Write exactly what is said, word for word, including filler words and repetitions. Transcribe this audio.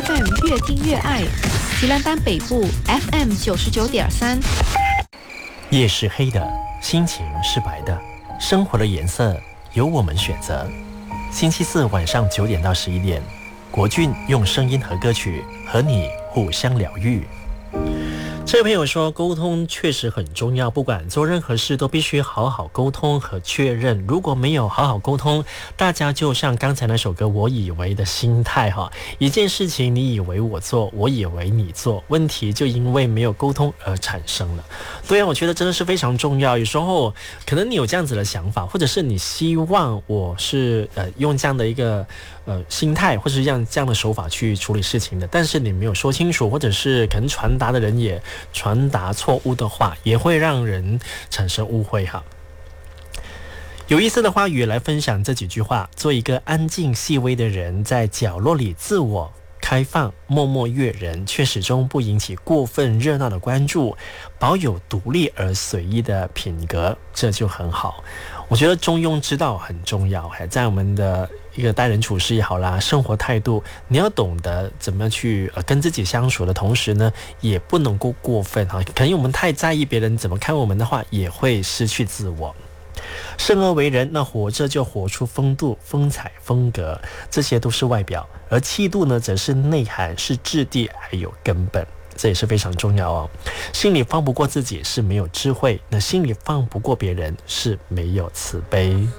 F M 越听越爱，吉兰丹北部 F M 九十九点三。 夜是黑的，心情是白的，生活的颜色由我们选择。星期四晚上九点到十一点，国俊用声音和歌曲和你互相疗愈。这位朋友说，沟通确实很重要，不管做任何事都必须好好沟通和确认。如果没有好好沟通，大家就像刚才那首歌我以为的心态哈，一件事情你以为我做，我以为你做，问题就因为没有沟通而产生了。对啊，我觉得真的是非常重要。有时候可能你有这样子的想法，或者是你希望我是呃用这样的一个呃心态，或者是用这样的手法去处理事情的，但是你没有说清楚，或者是可能传达的人也传达错误的话，也会让人产生误会哈。有意思的话语来分享这几句话：做一个安静细微的人，在角落里自我开放，默默悦人，却始终不引起过分热闹的关注，保有独立而随意的品格，这就很好。我觉得中庸之道很重要，还在我们的一个待人处事也好啦，生活态度，你要懂得怎么去呃跟自己相处的同时呢，也不能够过分哈。可能我们太在意别人怎么看我们的话，也会失去自我。生而为人，那活着就活出风度、风采、风格，这些都是外表，而气度呢，则是内涵，是质地，还有根本。这也是非常重要哦。心里放不过自己是没有智慧，那心里放不过别人是没有慈悲。